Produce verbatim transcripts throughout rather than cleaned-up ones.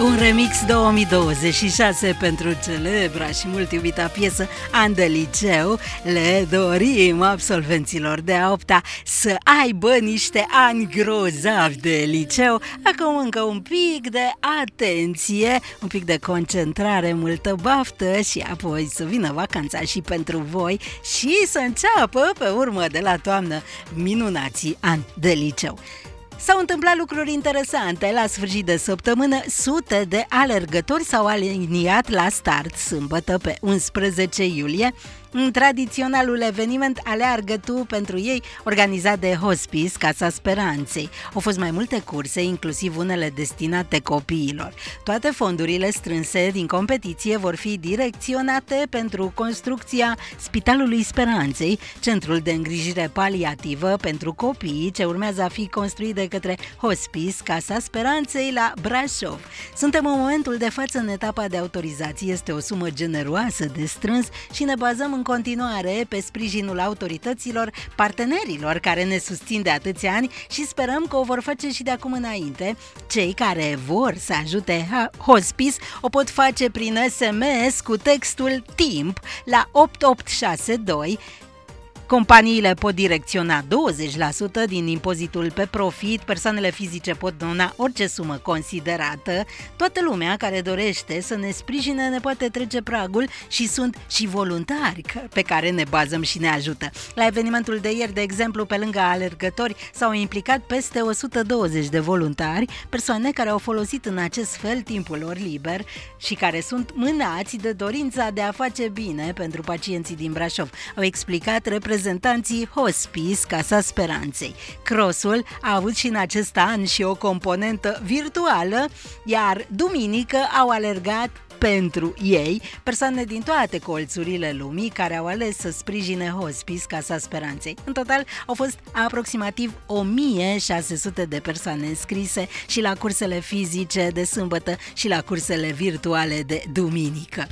Un remix două mii douăzeci și șase pentru celebra și mult iubita piesă An de liceu. Le dorim absolvenților de a opta să aibă niște ani grozavi de liceu. Acum încă un pic de atenție, un pic de concentrare, multă baftă și apoi să vină vacanța și pentru voi și să înceapă pe urmă de la toamnă minunații ani de liceu. S-au întâmplat lucruri interesante. La sfârșit de săptămână, sute de alergători s-au aliniat la start sâmbătă pe unsprezece iulie, în tradiționalul eveniment Aleargă Tu pentru ei, organizat de Hospice Casa Speranței. Au fost mai multe curse, inclusiv unele destinate copiilor. Toate fondurile strânse din competiție vor fi direcționate pentru construcția Spitalului Speranței, centrul de îngrijire paliativă pentru copii ce urmează a fi construit de către Hospice Casa Speranței la Brașov. Suntem în momentul de față în etapa de autorizație, este o sumă generoasă de strâns și ne bazăm în continuare pe sprijinul autorităților, partenerilor care ne susțin de atâția ani și sperăm că o vor face și de acum înainte. Cei care vor să ajute Hospice o pot face prin S M S cu textul TIMP la opt opt șase doi. Companiile pot direcționa douăzeci la sută din impozitul pe profit, persoanele fizice pot dona orice sumă considerată. Toată lumea care dorește să ne sprijine ne poate trece pragul și sunt și voluntari pe care ne bazăm și ne ajută. La evenimentul de ieri, de exemplu, pe lângă alergători, s-au implicat peste o sută douăzeci de voluntari, persoane care au folosit în acest fel timpul lor liber și care sunt mânați de dorința de a face bine pentru pacienții din Brașov. Au explicat reprezentanții reprezentanții Hospice Casa Speranței. Crossul a avut și în acest an și o componentă virtuală, iar duminică au alergat pentru ei persoane din toate colțurile lumii care au ales să sprijine Hospice Casa Speranței. În total au fost aproximativ o mie șase sute de persoane înscrise și la cursele fizice de sâmbătă și la cursele virtuale de duminică.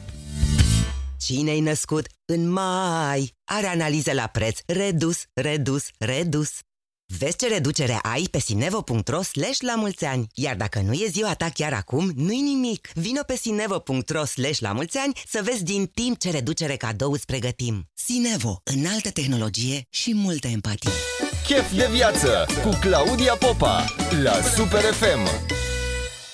Cine-i născut în mai are analiză la preț redus, redus, redus. Vezi ce reducere ai pe sinevo punct ro slash la mulți ani. Iar dacă nu e ziua ta chiar acum, nu-i nimic. Vino pe sinevo punct ro slash la mulți ani să vezi din timp ce reducere cadou îți pregătim. Sinevo, înaltă tehnologie și multă empatie. Chef de viață cu Claudia Popa la Super F M.